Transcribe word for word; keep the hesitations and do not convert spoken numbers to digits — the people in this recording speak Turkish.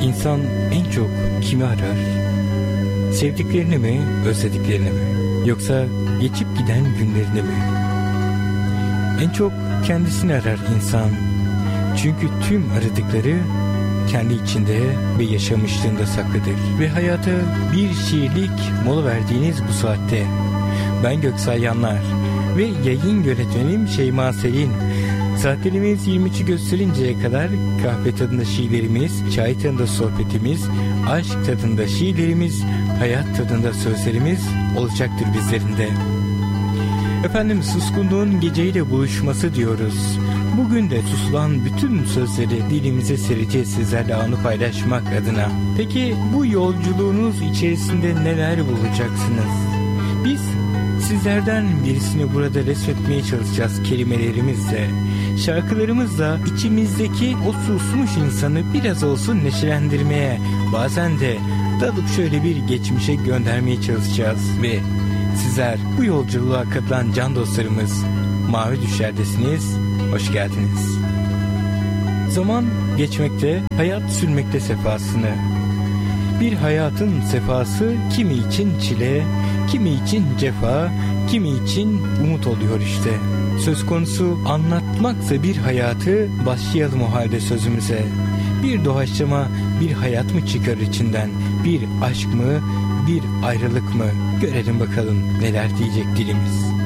İnsan en çok kimi arar? Sevdiklerini mi, özlediklerini mi? Yoksa geçip giden günlerini mi? En çok kendisini arar insan. Çünkü tüm aradıkları kendi içinde ve yaşamışlığında saklıdır. Ve hayata bir şiirlik mola verdiğiniz bu saatte ben Göksay Yanlar ve yayın yönetmenim Şeyma Selin. Saatlerimiz yirmi üçü gösterinceye kadar kahve tadında şiirlerimiz, çay tadında sohbetimiz, aşk tadında şiirlerimiz, hayat tadında sözlerimiz olacaktır bizlerinde. Efendim, suskunluğun geceyle buluşması diyoruz. Bugün de susulan bütün sözleri dilimize sereceğiz sizlerle anı paylaşmak adına. Peki bu yolculuğunuz içerisinde neler bulacaksınız? Biz sizlerden birisini burada resmetmeye çalışacağız kelimelerimizle. Şarkılarımızla içimizdeki o susmuş insanı biraz olsun neşelendirmeye, bazen de dalıp şöyle bir geçmişe göndermeye çalışacağız. Ve sizler bu yolculuğa katılan can dostlarımız, Mavi Düşler'desiniz, hoş geldiniz. Zaman geçmekte, hayat sürmekte sefasını. Bir hayatın sefası kimi için çile, kimi için cefa, kimi için umut oluyor işte. Söz konusu anlatmaksa bir hayatı, başlayalım o halde sözümüze. Bir doğaçlama, bir hayat mı çıkar içinden? Bir aşk mı, bir ayrılık mı? Görelim bakalım neler diyecek dilimiz.